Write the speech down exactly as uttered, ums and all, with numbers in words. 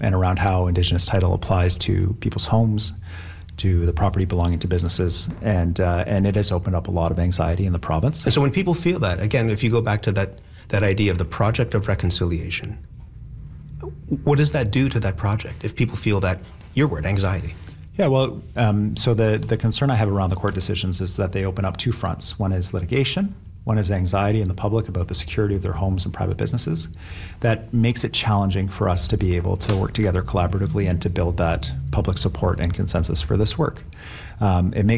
and around how Indigenous title applies to people's homes, to the property belonging to businesses, and uh, and it has opened up a lot of anxiety in the province. And so when people feel that, again, if you go back to that, that idea of the project of reconciliation, what does that do to that project if people feel that, your word, anxiety? Yeah, well, um, so the, the concern I have around the court decisions is that they open up two fronts. One is litigation. One is anxiety in the public about the security of their homes and private businesses. That makes it challenging for us to be able to work together collaboratively and to build that public support and consensus for this work. Um, it makes